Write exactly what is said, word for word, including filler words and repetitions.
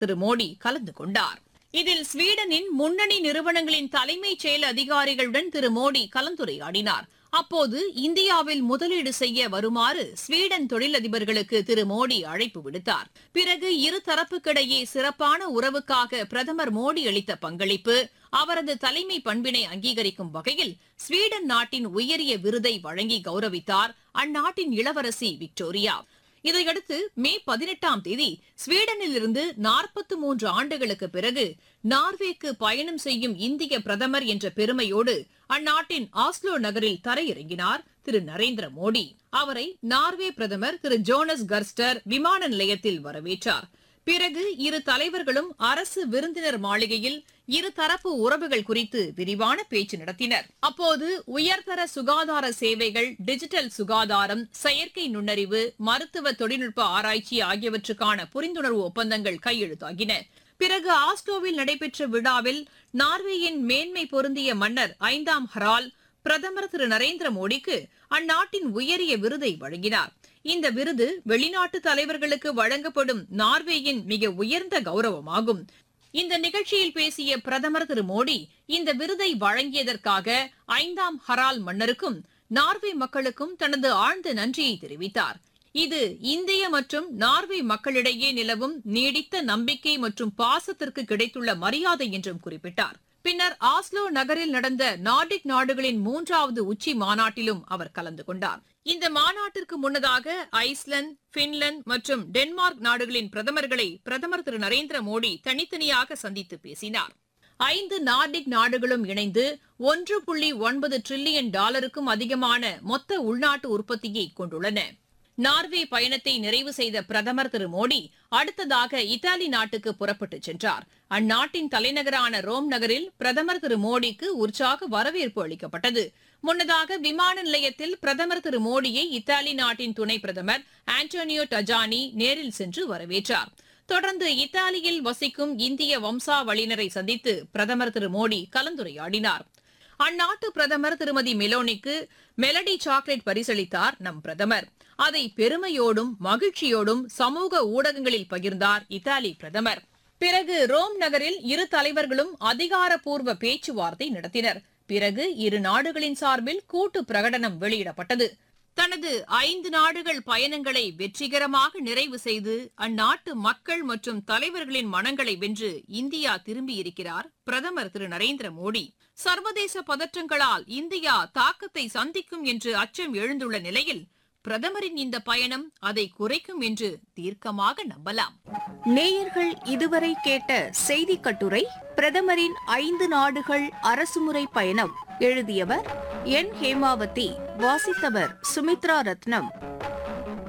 திரு மோடி கலந்து கொண்டார். இதில் ஸ்வீடனின் முன்னணி நிறுவனங்களின் தலைமைச் செயல் அதிகாரிகளுடன் திரு மோடி கலந்துரையாடினார். அப்போது இந்தியாவில் முதலீடு செய்ய வருமாறு ஸ்வீடன் தொழிலதிபர்களுக்கு திரு மோடி அழைப்பு விடுத்தார். பிறகு இருதரப்புக்கிடையே சிறப்பான உறவுக்காக பிரதமர் மோடி அளித்த பங்களிப்பு, அவரது தலைமை பண்பினை அங்கீகரிக்கும் வகையில் ஸ்வீடன் நாட்டின் உயரிய விருதை வழங்கி கௌரவித்தார் அந்நாட்டின் இளவரசி விக்டோரியா. இதையடுத்து மே பதினெட்டாம் தேதி ஸ்வீடனில் இருந்து நாற்பத்தி மூன்று ஆண்டுகளுக்கு பிறகு நார்வேக்கு பயணம் செய்யும் இந்திய பிரதமர் என்ற பெருமையோடு அந்நாட்டின் ஆஸ்லோ நகரில் தரையிறங்கினார் திரு நரேந்திர மோடி. அவரை நார்வே பிரதமர் திரு ஜோனஸ் கர்ஸ்டர் விமான நிலையத்தில் வரவேற்றார். பிறகு இரு தலைவர்களும் அரசு விருந்தினர் மாளிகையில் இருதரப்பு உறவுகள் குறித்து விரிவான பேச்சு நடத்தினர். அப்போது உயர்தர சுகாதார சேவைகள், டிஜிட்டல் சுகாதாரம், செயற்கை நுண்ணறிவு, மருத்துவ தொழில்நுட்ப ஆராய்ச்சி ஆகியவற்றுக்கான புரிந்துணர்வு ஒப்பந்தங்கள் கையெழுத்தாகின. பிறகு ஆஸ்லோவில் நடைபெற்ற விழாவில் நார்வேயின் மேன்மை பொருந்திய மன்னர் ஐந்தாம் ஹரால் பிரதமர் திரு நரேந்திர மோடிக்கு அந்நாட்டின் உயரிய விருதை வழங்கினார். இந்த விருது வெளிநாட்டு தலைவர்களுக்கு வழங்கப்படும் நார்வேயின் மிக உயர்ந்த கௌரவமாகும். இந்த நிகழ்ச்சியில் பேசிய பிரதமர் திரு மோடி இந்த விருதை வழங்கியதற்காக ஐந்தாம் ஹரால் மன்னருக்கும் நார்வே மக்களுக்கும் தனது ஆழ்ந்த நன்றியை தெரிவித்தார். இது இந்திய மற்றும் நார்வே மக்களிடையே நிலவும் நீடித்த நம்பிக்கை மற்றும் பாசத்திற்கு கிடைத்துள்ள மரியாதை என்றும் குறிப்பிட்டார். பின்னர் ஆஸ்லோ நகரில் நடந்த நார்டிக் நாடுகளின் மூன்றாவது உச்சி மாநாட்டிலும் அவர் கலந்து கொண்டார். இந்த மாநாட்டிற்கு முன்னதாக ஐஸ்லாந்து, பின்லாந்து மற்றும் டென்மார்க் நாடுகளின் பிரதமர்களை பிரதமர் திரு நரேந்திர மோடி தனித்தனியாக சந்தித்து பேசினார். ஐந்து நார்டிக் நாடுகளும் இணைந்து ஒன்று புள்ளி ஒன்பது டிரில்லியன் டாலருக்கும் அதிகமான மொத்த உள்நாட்டு உற்பத்தியை கொண்டுள்ளன. நார்வே பயணத்தை நிறைவு செய்த பிரதமர் திரு மோடி அடுத்ததாக இத்தாலி நாட்டுக்கு புறப்பட்டுச் சென்றார். அந்நாட்டின் தலைநகரான ரோம் நகரில் பிரதமர் திரு மோடிக்கு உற்சாக வரவேற்பு அளிக்கப்பட்டது. முன்னதாக விமான நிலையத்தில் பிரதமர் திரு மோடியை இத்தாலி நாட்டின் துணை பிரதமர் ஆண்டோனியோ டஜானி நேரில் சென்று வரவேற்றார். தொடர்ந்து இத்தாலியில் வசிக்கும் இந்திய வம்சாவளியினரை சந்தித்து பிரதமர் திரு மோடி கலந்துரையாடினார். அந்நாட்டு பிரதமர் திருமதி மெலோனிக்கு மெலடி சாக்லேட் பரிசளித்தார் நம் பிரதமர். அதை பெருமையோடும் மகிழ்ச்சியோடும் சமூக ஊடகங்களில் பகிர்ந்தார் இத்தாலி பிரதமர். பிறகு ரோம் நகரில் இரு தலைவர்களும் அதிகாரப்பூர்வ பேச்சுவார்த்தை நடத்தினர். பிறகு இரு நாடுகளின் சார்பில் கூட்டு பிரகடனம் வெளியிடப்பட்டது. தனது ஐந்து நாடுகள் பயணங்களை வெற்றிகரமாக நிறைவு செய்து அந்நாட்டு மக்கள் மற்றும் தலைவர்களின் மனங்களை வென்று இந்தியா திரும்பியிருக்கிறார் பிரதமர் திரு நரேந்திர மோடி. சர்வதேச பதற்றங்களால் இந்தியா தாக்கத்தை சந்திக்கும் என்று அச்சம் எழுந்துள்ள நிலையில் பிரதமரின் இந்த பயணம் அதை குறைக்கும் என்று தீர்க்கமாக நம்பலாம். நேயர்கள் இதுவரை கேட்ட செய்தி கட்டுரை பிரதமரின் ஐந்து நாடுகள் அரசுமுறை பயணம். எழுதியவர் என் ஹேமாவதி, வாசித்தவர் சுமித்ரா ரத்னம்.